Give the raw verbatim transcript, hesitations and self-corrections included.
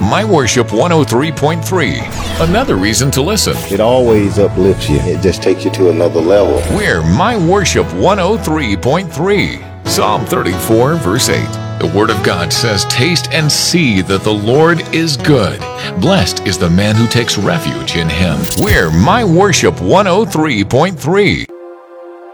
My Worship one oh three point three. Another reason to listen. It always uplifts you. It just takes you to another level. We're My Worship one oh three point three. Psalm thirty-four, verse eight. The Word of God says, "Taste and see that the Lord is good. Blessed is the man who takes refuge in Him." We're My Worship one oh three point three.